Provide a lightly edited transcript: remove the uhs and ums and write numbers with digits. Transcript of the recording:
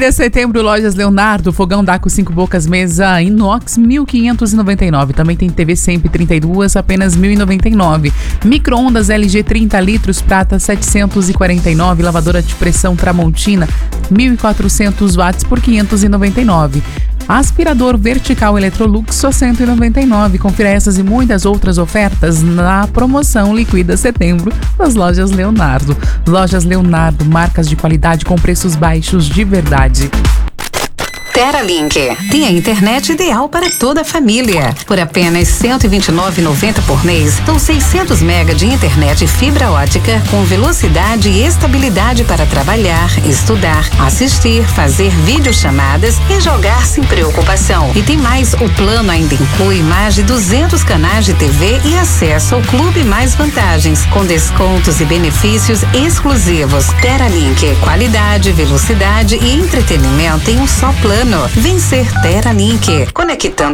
De setembro, Lojas Leonardo, fogão Daco 5 bocas, mesa inox, 1.599. Também tem TV Sempre 32, apenas 1.099. Micro-ondas LG 30 litros, prata 749. Lavadora de pressão Tramontina, 1.400 watts por 599. Aspirador vertical Electrolux, só 199. Confira essas e muitas outras ofertas na promoção Liquida Setembro das Lojas Leonardo. Lojas Leonardo, marcas de qualidade com preços baixos de verdade. Teralink tem a internet ideal para toda a família. Por apenas R$ 129,90 por mês, são 600 MB de internet fibra ótica com velocidade e estabilidade para trabalhar, estudar, assistir, fazer videochamadas e jogar sem preocupação. E tem mais, o plano ainda inclui mais de 200 canais de TV e acesso ao Clube Mais Vantagens, com descontos e benefícios exclusivos. Teralink, qualidade, velocidade e entretenimento em um só plano. Vencer Teralink, conectando